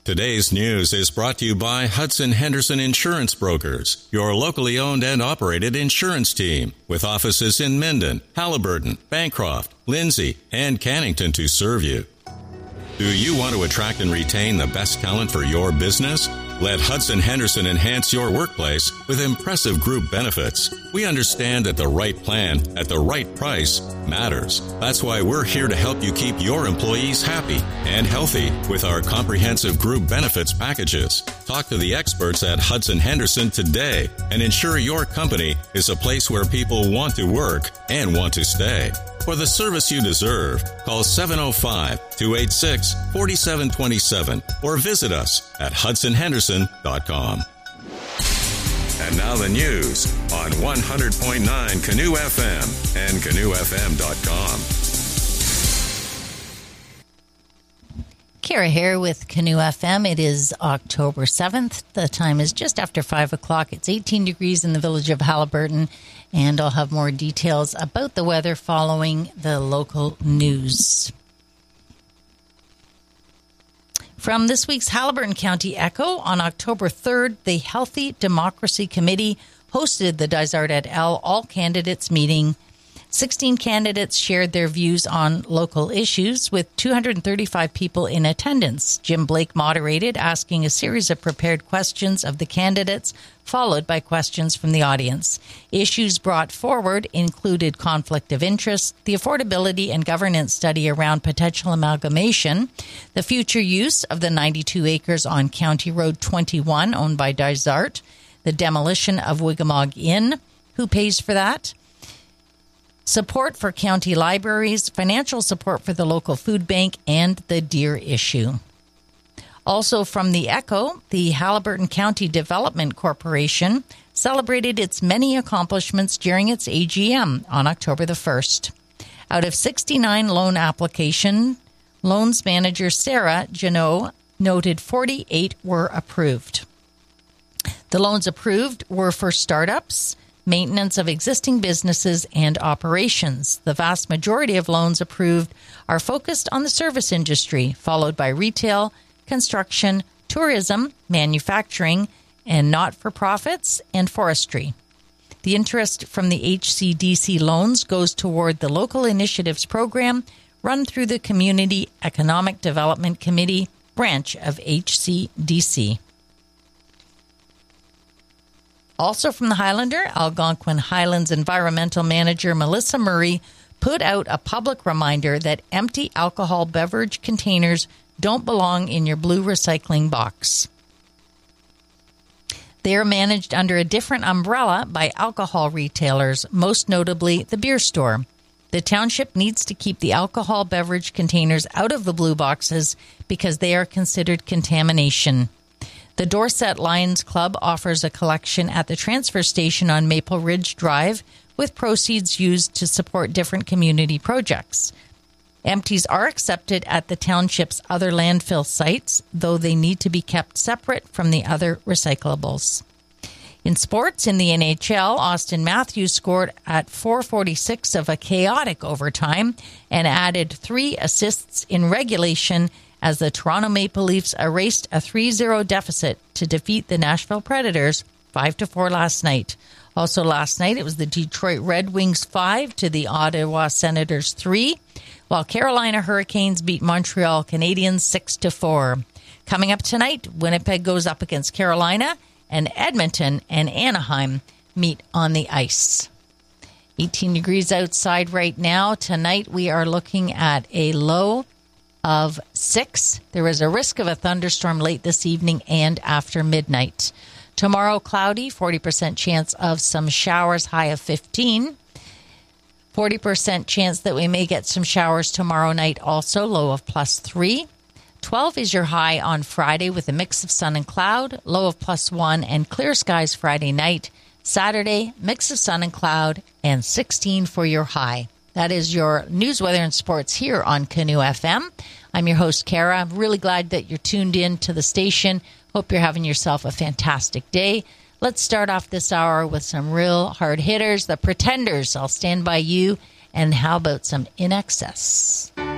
Today's news is brought to you by Hudson Henderson Insurance Brokers, your locally owned and operated insurance team, with offices in Minden, Halliburton, Bancroft, Lindsay, and Cannington to serve you. Do you want to attract and retain the best talent for your business? Let Hudson Henderson enhance your workplace with impressive group benefits. We understand that the right plan at the right price matters. That's why we're here to help you keep your employees happy and healthy with our comprehensive group benefits packages. Talk to the experts at Hudson Henderson today and ensure your company is a place where people want to work and want to stay. For the service you deserve, call 705-286-4727 or visit us at hudsonhenderson.com. And now the news on 100.9 Canoe FM and canoefm.com. Kara here with Canoe FM. It is October 7th. The time is just after 5 o'clock. It's 18 degrees in the village of Halliburton, and I'll have more details about the weather following the local news. From this week's Halliburton County Echo, on October 3rd, the Healthy Democracy Committee hosted the Dysart et al. All Candidates meeting. 16 candidates shared their views on local issues, with 235 people in attendance. Jim Blake moderated, asking a series of prepared questions of the candidates, followed by questions from the audience. Issues brought forward included conflict of interest, the affordability and governance study around potential amalgamation, the future use of the 92 acres on County Road 21 owned by Dysart, the demolition of Wigamog Inn, who pays for that, support for county libraries, financial support for the local food bank, and the deer issue. Also from the Echo, the Halliburton County Development Corporation celebrated its many accomplishments during its AGM on October the 1st. Out of 69 loan applications, loans manager Sarah Janot noted 48 were approved. The loans approved were for startups, maintenance of existing businesses, and operations. The vast majority of loans approved are focused on the service industry, followed by retail, construction, tourism, manufacturing, and not-for-profits, and forestry. The interest from the HCDC loans goes toward the Local Initiatives Program run through the Community Economic Development Committee branch of HCDC. Also from the Highlander, Algonquin Highlands Environmental Manager Melissa Murray put out a public reminder that empty alcohol beverage containers don't belong in your blue recycling box. They are managed under a different umbrella by alcohol retailers, most notably the beer store. The township needs to keep the alcohol beverage containers out of the blue boxes because they are considered contamination. The Dorset Lions Club offers a collection at the transfer station on Maple Ridge Drive, with proceeds used to support different community projects. Empties are accepted at the township's other landfill sites, though they need to be kept separate from the other recyclables. In sports, in the NHL, Austin Matthews scored at 4:46 of a chaotic overtime and added 3 assists in regulation as the Toronto Maple Leafs erased a 3-0 deficit to defeat the Nashville Predators 5-4 last night. Also last night, it was the Detroit Red Wings 5 to the Ottawa Senators 3, while Carolina Hurricanes beat Montreal Canadiens 6-4. Coming up tonight, Winnipeg goes up against Carolina, and Edmonton and Anaheim meet on the ice. 18 degrees outside right now. Tonight, we are looking at a low of 6. There is a risk of a thunderstorm late this evening and after midnight. Tomorrow, cloudy, 40% chance of some showers, high of 15. 40% chance that we may get some showers tomorrow night also, low of +3. 12 is your high on Friday with a mix of sun and cloud, low of +1, and clear skies Friday night. Saturday, mix of sun and cloud, and 16 for your high. That is your news, weather, and sports here on Canoe FM. I'm your host, Kara. I'm really glad that you're tuned in to the station. Hope you're having yourself a fantastic day. Let's start off this hour with some real hard hitters, the Pretenders. I'll Stand By You. And how about some In Excess?